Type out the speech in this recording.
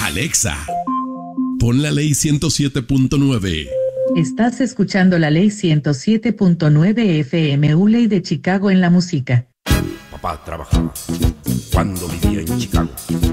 Alexa, pon la ley 107.9. Estás escuchando la ley 107.9 FM, ley de Chicago en la música. Papá trabajaba cuando vivía en Chicago.